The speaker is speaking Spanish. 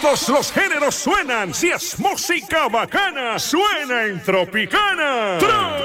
Todos los géneros suenan. Si es música bacana, suena en Tropicana.